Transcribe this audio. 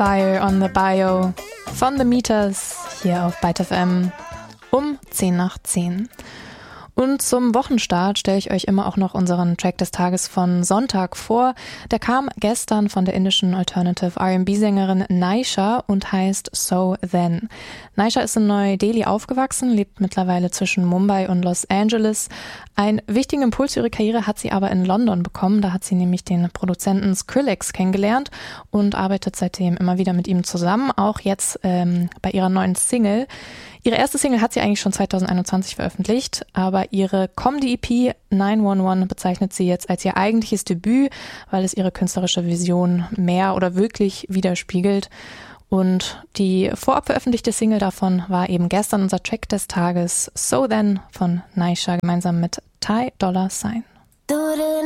Fire on the Bio von The Meters hier auf Byte FM um 10 nach 10. Und zum Wochenstart stelle ich euch immer auch noch unseren Track des Tages von Sonntag vor. Der kam gestern von der indischen Alternative R&B-Sängerin Naisha und heißt So Then. Naisha ist in Neu-Delhi aufgewachsen, lebt mittlerweile zwischen Mumbai und Los Angeles. Einen wichtigen Impuls für ihre Karriere hat sie aber in London bekommen. Da hat sie nämlich den Produzenten Skrillex kennengelernt und arbeitet seitdem immer wieder mit ihm zusammen, auch jetzt bei ihrer neuen Single. Ihre erste Single hat sie eigentlich schon 2021 veröffentlicht, aber ihre Comedy-EP 911 bezeichnet sie jetzt als ihr eigentliches Debüt, weil es ihre künstlerische Vision mehr oder wirklich widerspiegelt. Und die vorab veröffentlichte Single davon war eben gestern unser Track des Tages So Then von Naisha gemeinsam mit Ty Dolla $ign.